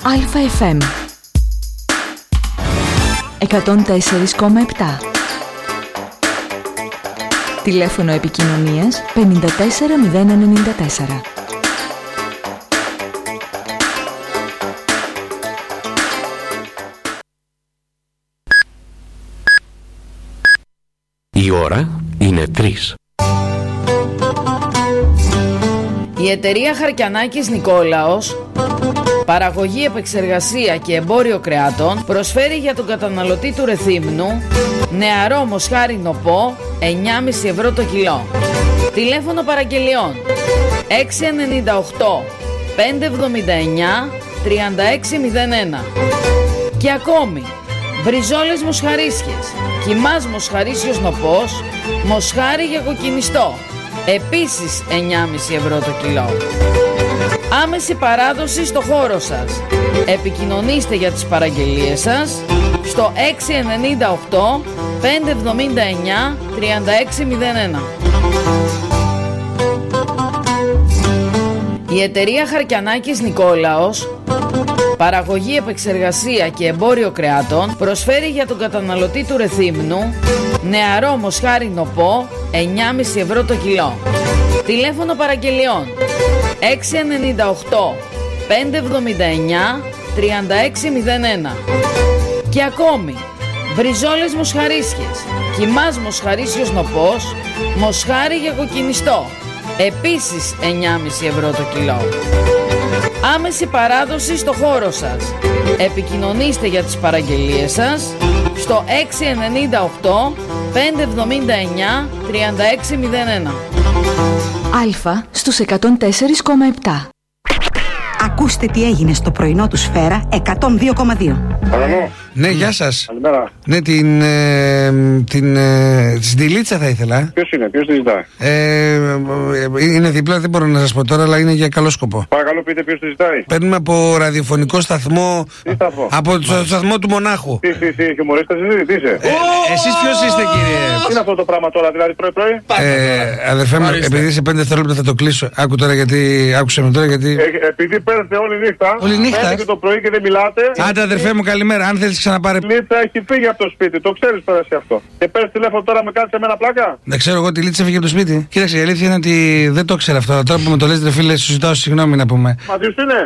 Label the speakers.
Speaker 1: ΑΕΦΜ 104,7. Τηλέφωνο επικοινωνίας 54094.
Speaker 2: Η ώρα είναι 3.
Speaker 3: Η εταιρεία Χαρκιανάκης Νικόλαος, παραγωγή, επεξεργασία και εμπόριο κρεάτων, προσφέρει για τον καταναλωτή του Ρεθύμνου νεαρό μοσχάρι νοπό 9,5 ευρώ το κιλό. Τηλέφωνο παραγγελιών 698 579 3601. Και ακόμη μπριζόλες μοσχαρίσιες, κιμάς μοσχαρίσιος νοπός, μοσχάρι για κοκκινιστό, επίσης 9,5 ευρώ το κιλό. Άμεση παράδοση στο χώρο σας. Επικοινωνήστε για τις παραγγελίες σας στο 698 579 3601. Η εταιρεία Χαρκιανάκης Νικόλαος, παραγωγή, επεξεργασία και εμπόριο κρεάτων, προσφέρει για τον καταναλωτή του Ρεθύμνου νεαρό μοσχάρι νοπό 9,5 ευρώ το κιλό. Τηλέφωνο παραγγελιών 698 579 3601. Και ακόμη μπριζόλες μοσχαρίσιες, κιμάς μοσχαρίσιος νοπός, μοσχάρι για κοκκινιστό, επίσης 9,5 ευρώ το κιλό. Άμεση παράδοση στο χώρο σας. Επικοινωνήστε για τις παραγγελίες σας στο 698 579 3601.
Speaker 1: Α στους 104,7.
Speaker 4: Ακούστε τι έγινε στο πρωινό του Σφαίρα 102,2.
Speaker 5: Ναι, γεια σας.
Speaker 6: Καλημέρα.
Speaker 5: Ναι, τη Λίτσα θα ήθελα.
Speaker 6: Ποιος είναι, ποιος τη ζητάει?
Speaker 5: Είναι δίπλα, δεν μπορώ να σας πω τώρα, αλλά είναι για καλό σκοπό.
Speaker 6: Παρακαλώ, πείτε ποιος τη ζητάει.
Speaker 5: Παίρνουμε από ραδιοφωνικό σταθμό.
Speaker 6: Τι σταθμό?
Speaker 5: Από το σταθμό του Μονάχου.
Speaker 6: Τι, χιουμορίστας εσύ, τι είσαι?
Speaker 5: Εσείς ποιος είστε, κύριε?
Speaker 6: Τι είναι αυτό το πράγμα τώρα, δηλαδή πρωί-πρωί?
Speaker 5: Αδερφέ μου, επειδή σε 5 δευτερόλεπτα θα το κλείσω. Άκουσε με τώρα γιατί.
Speaker 6: Επειδή παίρνετε όλη νύχτα.
Speaker 5: Όλη νύχτα.
Speaker 6: Και το πρωί και δεν μιλάτε.
Speaker 5: Άντε, αδερφέ μου, καλημέρα. Αν θέλεις ξαναπάρε.
Speaker 6: Λίτσα έχει φύγει από το σπίτι, το ξέρεις τώρα εσύ αυτό. Και παίρνεις τηλέφωνο τώρα με κάνεις εμένα πλάκα.
Speaker 5: Δεν ξέρω εγώ, τη Λίτσα έφυγε από το σπίτι. Κοίταξε, η αλήθεια είναι ότι δεν το ξέρω αυτό. Τώρα που με το λες, ρε φίλε, σου ζητάω συγγνώμη να πούμε.
Speaker 6: Μαζί σου είναι.